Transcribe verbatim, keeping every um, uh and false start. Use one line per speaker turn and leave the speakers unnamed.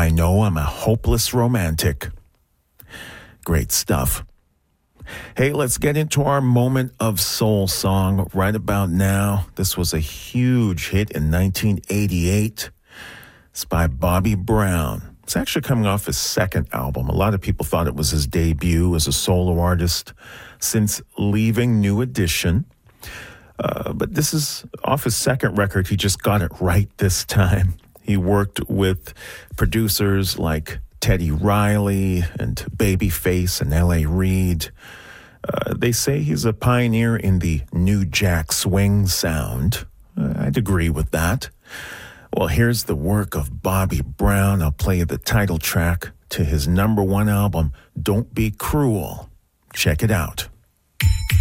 I Know I'm a Hopeless Romantic. Great stuff. Hey, let's get into our moment of soul song right about now. This was a huge hit in nineteen eighty-eight. It's by Bobby Brown. It's actually coming off his second album. A lot of people thought it was his debut as a solo artist since leaving New Edition. Uh, but this is off his second record. He just got it right this time. He worked with producers like Teddy Riley and Babyface and L A Reid. Uh, they say he's a pioneer in the new jack swing sound. Uh, I'd agree with that. Well, here's the work of Bobby Brown. I'll play you the title track to his number one album, Don't Be Cruel. Check it out.